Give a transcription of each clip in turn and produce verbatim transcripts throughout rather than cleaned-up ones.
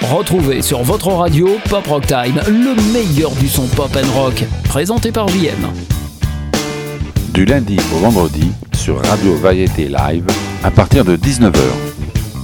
Retrouvez sur votre radio Pop Rock Time, le meilleur du son pop and rock, présenté par J M. Du lundi au vendredi sur Radio Variété Live à partir de dix-neuf heures.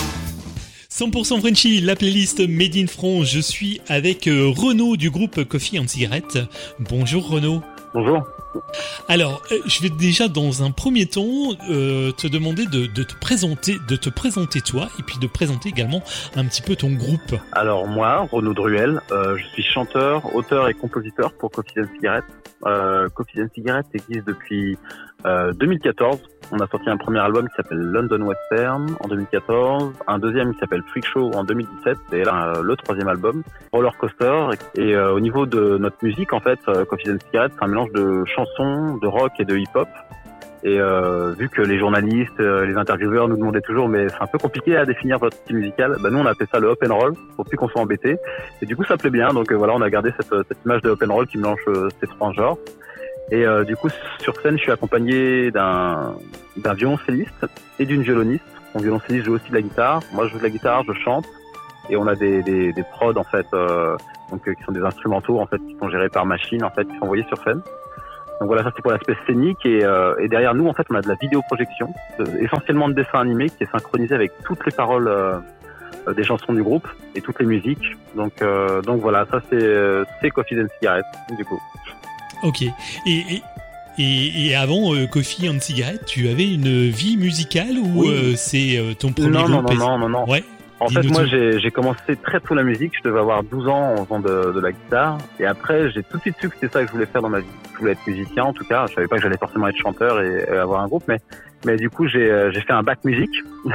cent pour cent Frenchy, la playlist Made in France. Je suis avec euh, Renaud du groupe Coffee and Cigarette. Bonjour Renaud. Bonjour. Alors, euh, je vais déjà dans un premier temps euh, te demander de, de te présenter, de te présenter toi, et puis de présenter également un petit peu ton groupe. Alors moi, Renaud Druel, euh, je suis chanteur, auteur et compositeur pour Coffee and Cigarette. Euh, Coffee and Cigarette existe depuis euh, deux mille quatorze. On a sorti un premier album qui s'appelle London Western en deux mille quatorze, un deuxième qui s'appelle Freak Show en deux mille dix-sept, et là euh, le troisième album, Roller Coaster. Et euh, au niveau de notre musique, en fait, euh, Coffee and Cigarette, c'est un mélange de chansons, de rock et de hip-hop. Et euh, vu que les journalistes, euh, les intervieweurs nous demandaient toujours, mais c'est un peu compliqué à définir votre style musical, bah nous on a appelé ça le hop and roll, pour plus qu'on soit embêté. Et du coup ça plaît bien, donc euh, voilà, on a gardé cette, cette image de hop and roll qui mélange euh, ces trois genres. Et euh, du coup, sur scène, je suis accompagné d'un, d'un violoncelliste et d'une violoniste. Mon violoncelliste joue aussi de la guitare. Moi, je joue de la guitare, je chante. Et on a des, des, des prods, en fait, euh, donc, euh, qui sont des instrumentaux, en fait, qui sont gérés par machine, en fait, qui sont envoyés sur scène. Donc voilà, ça c'est pour l'aspect scénique. Et, euh, et derrière nous, en fait, on a de la vidéoprojection, de, essentiellement de dessin animé, qui est synchronisé avec toutes les paroles euh, des chansons du groupe et toutes les musiques. Donc, euh, donc voilà, ça c'est, c'est Coffee and Cigarette, du coup. Ok. Et, et, et, et avant euh, Coffee and Cigarette, tu avais une vie musicale ou oui. euh, c'est euh, ton premier non, groupe? Non, non, non, non, non. Ouais. En fait, moi, j'ai, j'ai commencé très tôt la musique. Je devais avoir douze ans en faisant de, de la guitare. Et après, j'ai tout de suite su que c'était ça que je voulais faire dans ma vie. Je voulais être musicien, en tout cas. Je savais pas que j'allais forcément être chanteur et, et avoir un groupe, mais, mais du coup, j'ai, j'ai fait un bac musique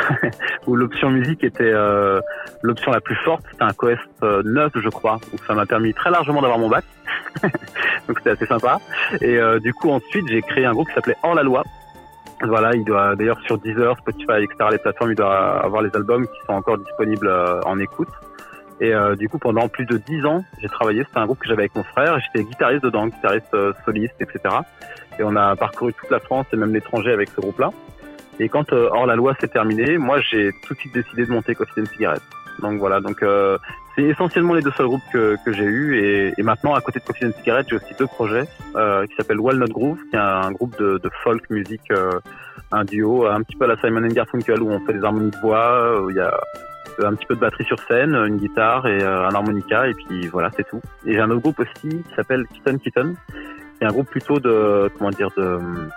où l'option musique était euh, l'option la plus forte. C'était un Coest neuf, je crois. Donc, ça m'a permis très largement d'avoir mon bac. Donc, c'était assez sympa. Et euh, du coup, ensuite, j'ai créé un groupe qui s'appelait Hors la Loi. Voilà, il doit d'ailleurs sur Deezer, Spotify, et cetera, les plateformes, il doit avoir les albums qui sont encore disponibles euh, en écoute. Et euh, du coup, pendant plus de dix ans, j'ai travaillé. C'était un groupe que j'avais avec mon frère. Et j'étais guitariste dedans, guitariste euh, soliste, et cetera. Et on a parcouru toute la France et même l'étranger avec ce groupe-là. Et quand euh, Hors la Loi s'est terminé, moi, j'ai tout de suite décidé de monter Coffee and Cigarette. Donc voilà, donc euh, c'est essentiellement les deux seuls groupes que, que j'ai eus. Et, et maintenant, à côté de Coffee and Cigarette, j'ai aussi deux projets euh, qui s'appellent Walnut Groove, qui est un groupe de, de folk musique, euh, un duo, un petit peu à la Simon and Garfunkel, où on fait des harmonies de voix, où il y a un petit peu de batterie sur scène, une guitare et euh, un harmonica, et puis voilà, c'est tout. Et j'ai un autre groupe aussi qui s'appelle Kitten Kitten, qui est un groupe plutôt de, comment dire, de...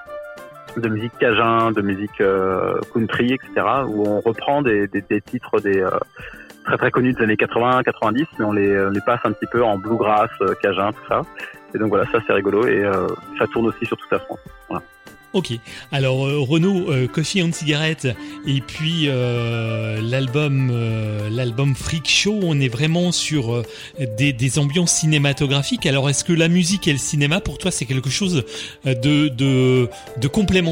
de musique cajun, de musique euh, country, et cetera, où on reprend des, des, des titres des euh, très très connus des années quatre-vingts, quatre-vingt-dix, mais on les, on les passe un petit peu en bluegrass, euh, cajun, tout ça. Et donc voilà, ça c'est rigolo et euh, ça tourne aussi sur toute la France. Voilà. Ok, alors euh, Renaud, euh, Coffee and Cigarette, et puis euh, l'album, euh, l'album Freak Show, on est vraiment sur euh, des, des ambiances cinématographiques. Alors est-ce que la musique et le cinéma, pour toi, c'est quelque chose de, de, de complémentaire ?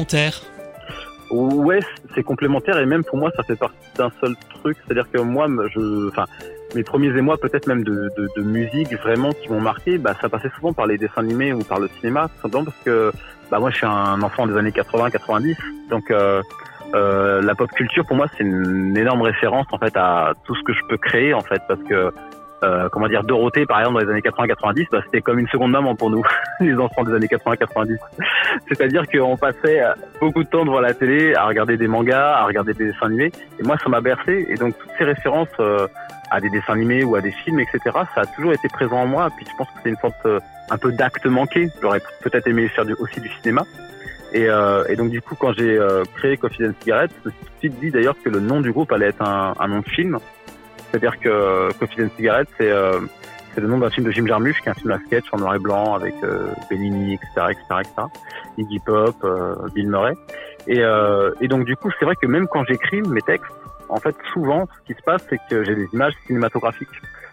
Ouais, c'est complémentaire et même pour moi, ça fait partie d'un seul truc. C'est-à-dire que moi, je, enfin, mes premiers émois, peut-être même de, de, de musique vraiment qui m'ont marqué, bah, ça passait souvent par les dessins animés ou par le cinéma, tout simplement parce que bah moi je suis un enfant des années quatre-vingts quatre-vingt-dix, donc euh, euh, la pop culture pour moi c'est une énorme référence en fait à tout ce que je peux créer en fait, parce que euh, comment dire, Dorothée par exemple dans les années quatre-vingts quatre-vingt-dix, bah, c'était comme une seconde maman pour nous les enfants des années quatre-vingts quatre-vingt-dix. C'est-à-dire qu'on passait beaucoup de temps devant la télé à regarder des mangas, à regarder des dessins animés, et moi ça m'a bercé, et donc toutes ces références euh, à des dessins animés ou à des films, et cetera, ça a toujours été présent en moi. Puis je pense que c'est une sorte euh, un peu d'acte manqué. J'aurais peut-être aimé faire du, aussi du cinéma. Et, euh, et donc du coup, quand j'ai euh, créé Coffee and Cigarette, je me suis tout de suite dit d'ailleurs que le nom du groupe allait être un, un nom de film. C'est-à-dire que euh, Coffee and Cigarette, c'est, euh, c'est le nom d'un film de Jim Jarmusch, qui est un film à sketch en noir et blanc avec euh, Bellini, et cetera, et cetera, et cetera, Iggy Pop, euh, Bill Murray. Et, euh, et donc du coup, c'est vrai que même quand j'écris mes textes, en fait, souvent, ce qui se passe, c'est que j'ai des images cinématographiques.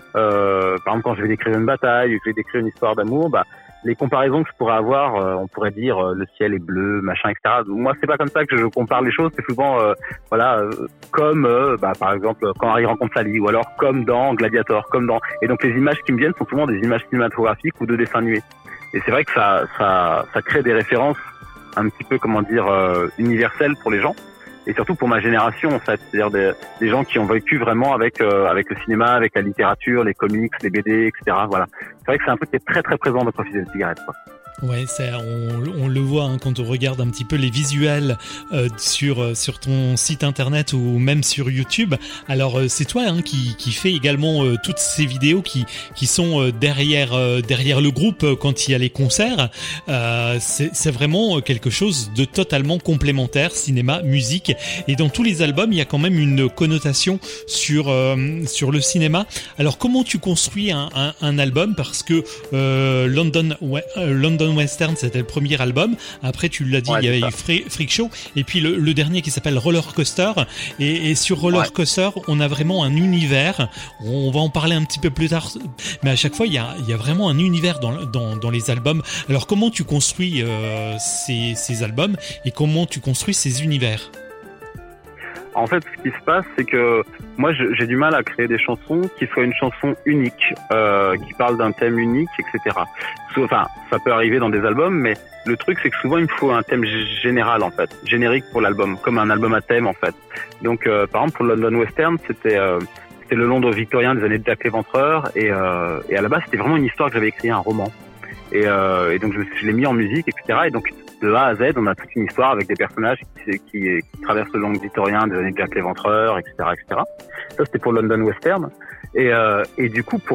Euh, par exemple, quand je vais décrire une bataille, que je vais décrire une histoire d'amour, bah, les comparaisons que je pourrais avoir, euh, on pourrait dire euh, le ciel est bleu, machin, et cetera. Moi, c'est pas comme ça que je compare les choses. C'est souvent, euh, voilà, euh, comme, euh, bah, par exemple, quand Harry rencontre Sally, ou alors comme dans Gladiator, comme dans. Et donc, les images qui me viennent sont souvent des images cinématographiques ou de dessins animés. Et c'est vrai que ça, ça, ça crée des références un petit peu, comment dire, euh, universelles pour les gens. et surtout pour ma génération en fait, c'est-à-dire des, des gens qui ont vécu vraiment avec euh, avec le cinéma, avec la littérature, les comics, les B D, et cetera. Voilà, c'est vrai que c'est un truc qui est très très présent dans Coffee and Cigarette, quoi. Ouais, ça, on, on le voit hein, quand on regarde un petit peu les visuels euh, sur sur ton site internet ou même sur YouTube. Alors euh, c'est toi hein, qui qui fait également euh, toutes ces vidéos qui qui sont euh, derrière euh, derrière le groupe euh, quand il y a les concerts. Euh, c'est c'est vraiment quelque chose de totalement complémentaire, cinéma, musique, et dans tous les albums il y a quand même une connotation sur euh, sur le cinéma. Alors comment tu construis un un, un album, parce que euh, London ouais, euh, London Western, c'était le premier album. Après, tu l'as dit, ouais, il y avait eu Freak Show, et puis le, le dernier qui s'appelle Roller Coaster. Et, et sur Roller ouais. Coaster, on a vraiment un univers. On va en parler un petit peu plus tard, mais à chaque fois, il y a, il y a vraiment un univers dans, dans, dans les albums. Alors, comment tu construis euh, ces, ces albums et comment tu construis ces univers? En fait, ce qui se passe, c'est que moi, j'ai du mal à créer des chansons qui soient une chanson unique, euh, qui parle d'un thème unique, et cetera. Enfin, ça peut arriver dans des albums, mais le truc, c'est que souvent, il me faut un thème général, en fait, générique pour l'album, comme un album à thème, en fait. Donc, euh, par exemple, pour London Western, c'était euh, c'était le Londres victorien des années de Jack l'Éventreur, et, euh, et à la base, c'était vraiment une histoire que j'avais écrite, un roman. Et, euh, et donc, je, je l'ai mis en musique, et cetera. Et donc, de A à Z, on a toute une histoire avec des personnages qui, qui, qui traversent le Londres victorien des années de Jack l'Éventreur, et cetera, et cetera. Ça, c'était pour London Western. Et, euh, et du coup, pour